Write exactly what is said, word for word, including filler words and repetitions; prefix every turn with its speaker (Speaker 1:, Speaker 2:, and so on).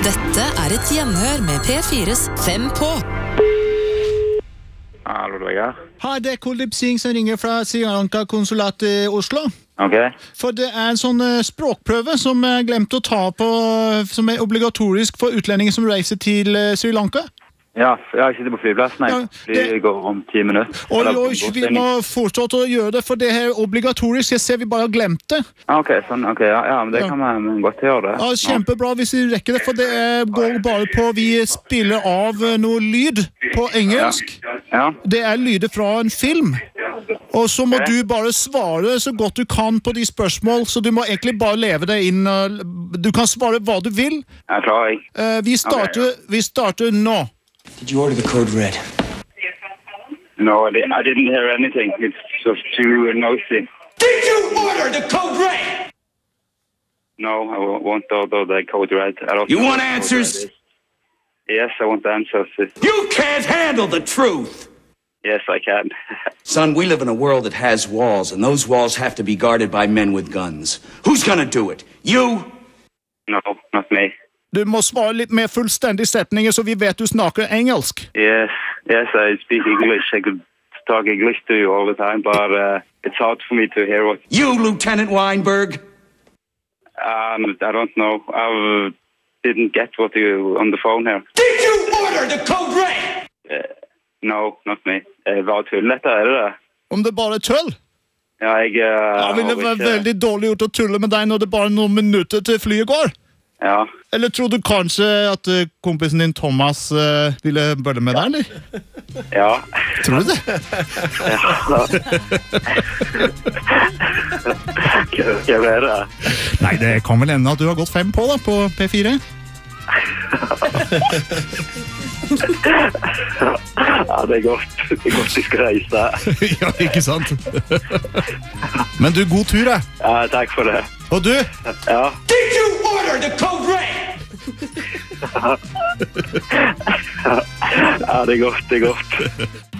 Speaker 1: Dette er et gjenhør med P fires Fem på.
Speaker 2: Hallo, du er her?
Speaker 3: Hei, det er Kuldeep Singh som ringer fra Sri Lanka-konsulat i Oslo.
Speaker 2: Ok.
Speaker 3: For det er en sånn uh, språkprøve som jeg glemte å ta på, som er obligatorisk for utlendinger som reiser til uh, Sri Lanka.
Speaker 2: Ja, jeg sitter på flyplassen. Jeg
Speaker 3: Ja,
Speaker 2: fly
Speaker 3: det-
Speaker 2: går om ti minutter.
Speaker 3: Oi,
Speaker 2: Eller
Speaker 3: oi,
Speaker 2: på
Speaker 3: vi
Speaker 2: gåsting.
Speaker 3: må fortsette å gjøre det, for det her er obligatorisk. Jeg ser vi bare har glemt det.
Speaker 2: Ah, Ok, sånn, ok, ja, ja, men det
Speaker 3: Ja.
Speaker 2: kan man godt gjøre det.
Speaker 3: Ja, kjempebra hvis vi rekker det, for det er, går bare på vi spiller av uh, noe lyd på engelsk.
Speaker 2: Ja,
Speaker 3: Det er lyder fra en film. Og så må
Speaker 2: Ok.
Speaker 3: du bare svare så godt du kan på de spørsmål, så du må egentlig bare leve deg inn. uh, Du kan svare hva du vil.
Speaker 2: jeg klarer jeg.
Speaker 3: Uh, vi, starter, vi starter nå.
Speaker 4: Did you order the code red?
Speaker 2: No, I, di- I didn't hear anything. It's just too noisy.
Speaker 4: Did you order the code red?
Speaker 2: No, I won't- won't order the code red. I don't
Speaker 4: You
Speaker 2: know
Speaker 4: want
Speaker 2: what code
Speaker 4: answers?
Speaker 2: red is. Yes, I want answers.
Speaker 4: You can't handle the truth!
Speaker 2: Yes, I can.
Speaker 4: Son, we live in a world that has walls, and those walls have to be guarded by men with guns. Who's gonna do it? You?
Speaker 2: No, not me.
Speaker 3: Du må svare litt mer fullstendig setninger, så vi vet du snakker engelsk.
Speaker 2: Yes, yes, I speak English. I could talk English to you all the time, but uh, it's hard for me to hear what...
Speaker 4: You, Lieutenant Weinberg?
Speaker 2: Um, I don't know. I uh, didn't get what you on the phone here.
Speaker 4: Did you order the code red?
Speaker 2: Uh, no, not me. Uh, hva tullet er det da?
Speaker 3: Om det bare er tull.
Speaker 2: Ja, jeg... Uh,
Speaker 3: Ja, vil det
Speaker 2: har
Speaker 3: være
Speaker 2: ikke-
Speaker 3: veldig dårlig gjort å tulle med deg når det bare er noen minutter til flyet går?
Speaker 2: Ja.
Speaker 3: Eller tror du kanskje at uh, kompisen din Thomas uh, ville bølle med deg, eller?
Speaker 2: Ja.
Speaker 3: Tror du det?
Speaker 2: Hvem er det?
Speaker 3: Nei, det kan vel ende at du har gått fem på da, på P fire.
Speaker 2: Ja, det er godt. Det er godt vi skal reise.
Speaker 3: Ja, ikke sant? Men du, god tur, jeg.
Speaker 2: Ja, takk for det.
Speaker 3: Og du,
Speaker 2: Ja.
Speaker 4: Did you order the code red?
Speaker 2: Ja, det er godt, det er godt.